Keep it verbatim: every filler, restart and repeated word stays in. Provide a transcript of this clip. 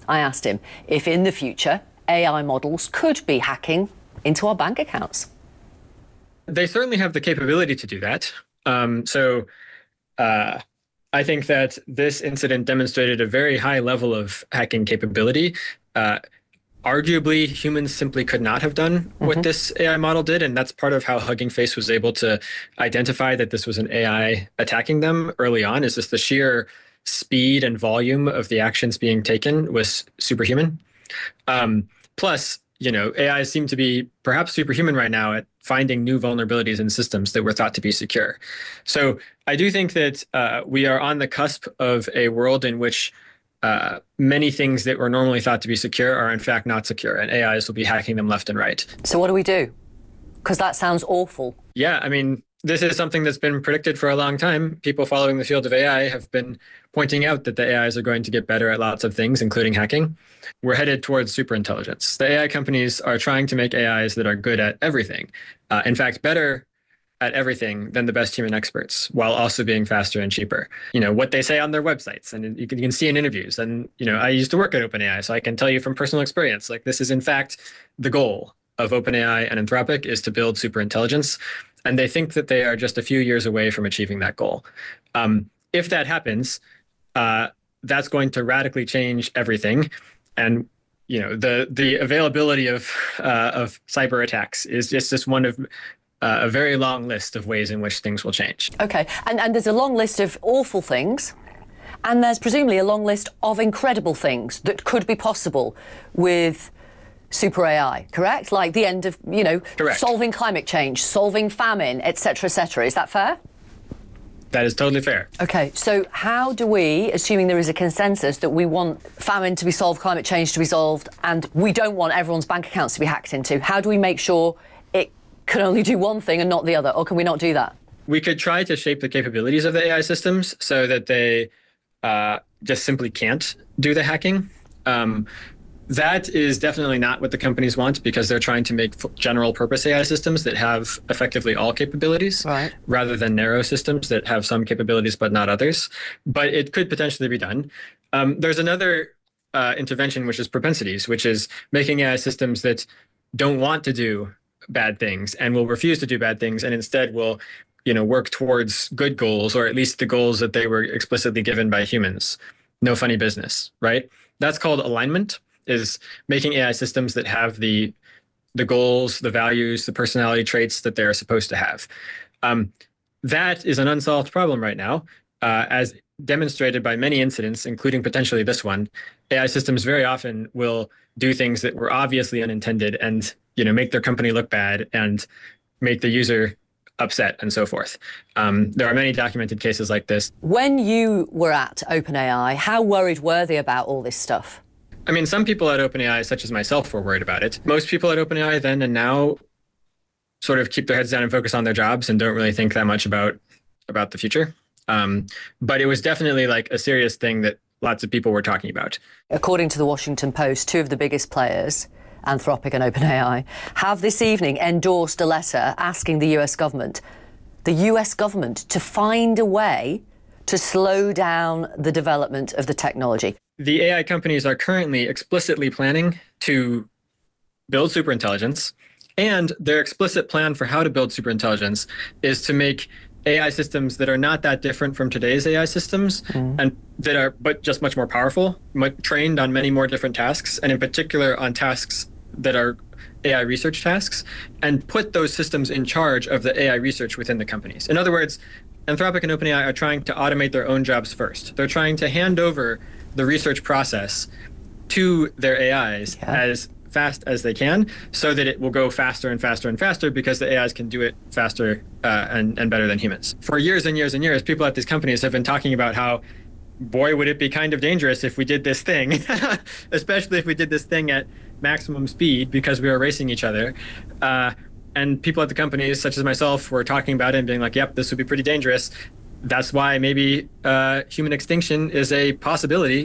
I asked him if in the future A I models could be hacking into our bank accounts. They certainly have the capability to do that. Um, so uh, I think that this incident demonstrated a very high level of hacking capability. Uh, arguably, humans simply could not have done mm-hmm. what this A I model did, and that's part of how Hugging Face was able to identify that this was an A I attacking them early on, is just the sheer speed and volume of the actions being taken was superhuman. Um, plus, you know, A Is seem to be perhaps superhuman right now at finding new vulnerabilities in systems that were thought to be secure. So I do think that uh, we are on the cusp of a world in which uh, many things that were normally thought to be secure are in fact not secure, and A Is will be hacking them left and right. So what do we do? Because that sounds awful. Yeah, I mean, this is something that's been predicted for a long time. People following the field of A I have been pointing out that the A Is are going to get better at lots of things, including hacking. We're headed towards superintelligence. The A I companies are trying to make A Is that are good at everything. Uh, in fact, better at everything than the best human experts, while also being faster and cheaper. You know, what they say on their websites, and you can, you can see in interviews. And, you know, I used to work at OpenAI, so I can tell you from personal experience, like this is in fact the goal of OpenAI and Anthropic, is to build superintelligence. And they think that they are just a few years away from achieving that goal. Um, if that happens, uh, that's going to radically change everything. And you know, the the availability of uh, of cyber attacks is just just one of uh, a very long list of ways in which things will change. Okay, and and there's a long list of awful things, and there's presumably a long list of incredible things that could be possible with super A I, correct? Like the end of, you know, correct. solving climate change, solving famine, et cetera, et cetera. Is that fair? That is totally fair. Okay, so how do we, assuming there is a consensus that we want famine to be solved, climate change to be solved, and we don't want everyone's bank accounts to be hacked into, how do we make sure it can only do one thing and not the other, or can we not do that? We could try to shape the capabilities of the A I systems so that they uh, just simply can't do the hacking. Um, That is definitely not what the companies want, because they're trying to make general purpose A I systems that have effectively all capabilities, right, rather than narrow systems that have some capabilities but not others. But it could potentially be done. Um, there's another uh, intervention, which is propensities, which is making A I systems that don't want to do bad things and will refuse to do bad things, and instead will, you know, work towards good goals, or at least the goals that they were explicitly given by humans. No funny business, right? That's called alignment. Is making A I systems that have the the goals, the values, the personality traits that they're supposed to have. Um, that is an unsolved problem right now, uh, as demonstrated by many incidents, including potentially this one. A I systems very often will do things that were obviously unintended, and you know, make their company look bad and make the user upset and so forth. Um, there are many documented cases like this. When you were at OpenAI, how worried were they about all this stuff? I mean, some people at OpenAI, such as myself, were worried about it. Most people at OpenAI then and now sort of keep their heads down and focus on their jobs and don't really think that much about about the future. Um, but it was definitely like a serious thing that lots of people were talking about. According to the Washington Post, two of the biggest players, Anthropic and OpenAI, have this evening endorsed a letter asking the U S government, the U S government, to find a way to slow down the development of the technology. The A I companies are currently explicitly planning to build superintelligence, and their explicit plan for how to build superintelligence is to make A I systems that are not that different from today's A I systems, mm. and that are but just much more powerful, much, trained on many more different tasks, and in particular on tasks that are A I research tasks, and put those systems in charge of the A I research within the companies. In other words, Anthropic and OpenAI are trying to automate their own jobs first. They're trying to hand over the research process to their A Is yeah. as fast as they can, so that it will go faster and faster and faster, because the A Is can do it faster uh, and, and better than humans. For years and years and years, people at these companies have been talking about how, boy, would it be kind of dangerous if we did this thing, especially if we did this thing at maximum speed because we were racing each other. Uh, and people at the companies, such as myself, were talking about it and being like, yep, this would be pretty dangerous. That's why maybe uh, human extinction is a possibility.